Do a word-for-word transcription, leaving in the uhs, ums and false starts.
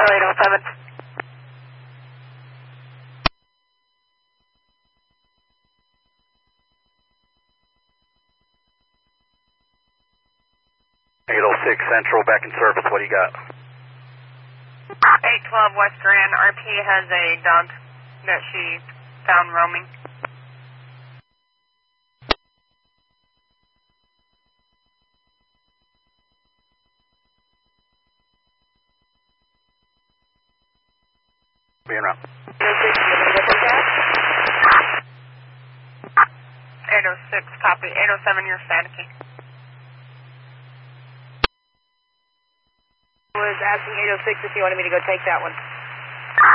eight oh seven. eight oh six Central, back in service. What do you got? eight twelve West Grand. R P has a dog that she found roaming. Being around. eight oh six, copy. eight oh seven, you're staticky. I was asking eight oh six if you wanted me to go take that one.